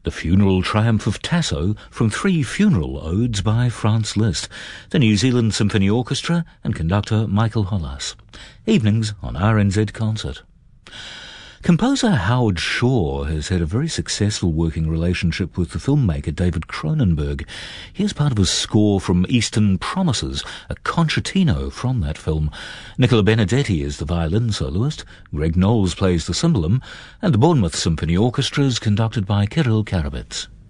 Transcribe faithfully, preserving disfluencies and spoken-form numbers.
The Funeral Triumph of Tasso from three funeral odes by Franz Liszt, the New Zealand Symphony Orchestra and conductor Michael Hollas. Evenings on R N Z Concert. Composer Howard Shore has had a very successful working relationship with the filmmaker David Cronenberg. Here's part of a score from Eastern Promises, a concertino from that film. Nicola Benedetti is the violin soloist, Greg Knowles plays the cymbalum, and the Bournemouth Symphony Orchestra is conducted by Kirill Karabets.